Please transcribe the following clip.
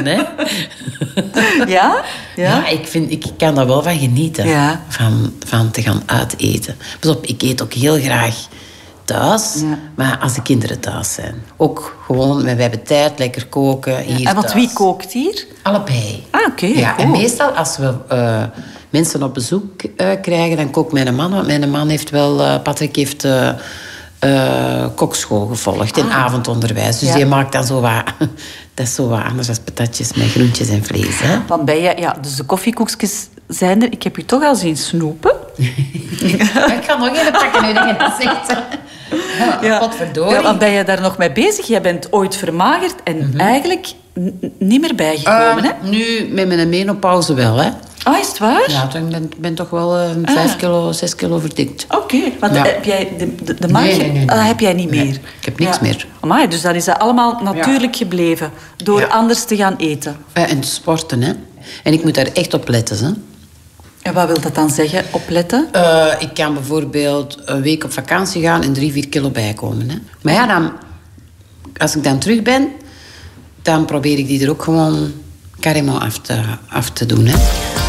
hè. Ja? Ja, ik kan daar wel van genieten. Ja. Van te gaan uiteten. Pas op, ik eet ook heel graag thuis. Ja. Maar als de kinderen thuis zijn. Ook gewoon, wij hebben tijd, lekker koken. Hier En want thuis. wie kookt hier? Allebei. Ah, oké. Ja, cool. en meestal als we mensen op bezoek krijgen, dan kookt mijn man. Want mijn man heeft wel... Patrick heeft kokschool gevolgd in avondonderwijs. Dus die maakt dan zo wat... Dat is zo wat anders dan patatjes met groentjes en vlees. Hè? Want ben je... Ja, dus de koffiekoekjes zijn er. Ik heb je toch al zien snoepen. Ik ga nog even pakken nu dat je dat zegt. Ja, potverdorie. Ja, want ben je daar nog mee bezig? Jij bent ooit vermagerd en eigenlijk niet meer bijgekomen, hè? Nu, met mijn menopauze wel, hè. Ah, is het waar? Ja, ik ben toch wel 5 kilo, 6 kilo verdikt. Oké, want heb jij de maag... Nee. heb jij niet meer? Nee, ik heb niks meer. Amai, dus dat is allemaal natuurlijk gebleven. Door anders te gaan eten. En te sporten, hè. En ik moet daar echt op letten, hè. En wat wil dat dan zeggen, opletten? Ik kan bijvoorbeeld een week op vakantie gaan en 3-4 kilo bijkomen. Hè. Maar ja, dan, als ik dan terug ben, dan probeer ik die er ook gewoon carrément af te doen. Hè.